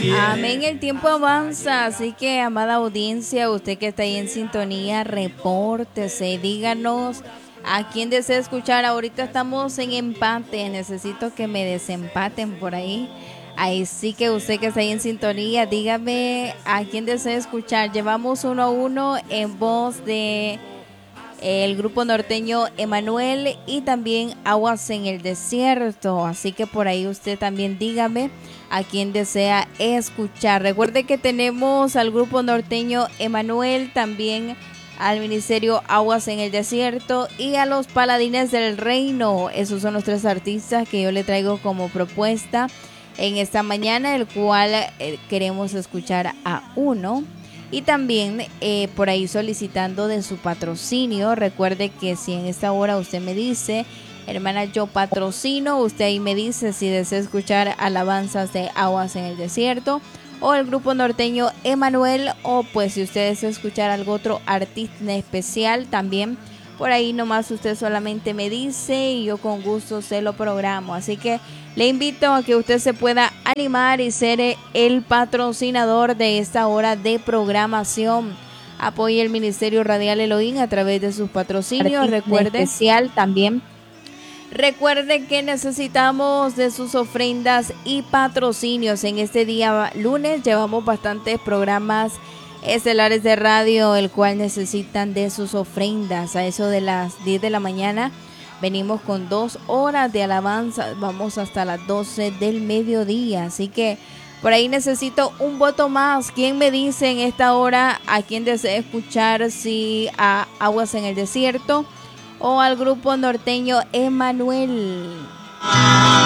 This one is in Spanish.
Amén, el tiempo avanza, así que amada audiencia, usted que está ahí en sintonía, repórtese, díganos a quién desea escuchar. Ahorita estamos en empate, necesito que me desempaten por ahí. Ahí sí que usted que está ahí en sintonía, dígame a quién desea escuchar. Llevamos 1-1 en voz de el grupo norteño Emanuel y también Aguas en el Desierto. Así que por ahí usted también dígame a quién desea escuchar. Recuerde que tenemos al grupo norteño Emanuel, también al ministerio Aguas en el Desierto y a los Paladines del Reino. Esos son los tres artistas que yo le traigo como propuesta en esta mañana, el cual queremos escuchar a uno. Y también por ahí solicitando de su patrocinio. Recuerde que si en esta hora usted me dice, hermana, yo patrocino, usted ahí me dice si desea escuchar alabanzas de Aguas en el Desierto o el grupo norteño Emanuel, o pues si usted desea escuchar algún otro artista en especial también. Por ahí nomás usted solamente me dice y yo con gusto se lo programo. Así que le invito a que usted se pueda animar y ser el patrocinador de esta hora de programación. Apoye el Ministerio Radial Elohim a través de sus patrocinios. Recuerde especial también. Recuerde que necesitamos de sus ofrendas y patrocinios. En este día lunes llevamos bastantes programas estelares de radio, el cual necesitan de sus ofrendas. A eso de las 10 de la mañana venimos con 2 horas de alabanza, vamos hasta las 12 del mediodía, así que por ahí necesito un voto más. ¿Quién me dice en esta hora a quién desea escuchar? Si a Aguas en el Desierto o al grupo norteño Emanuel.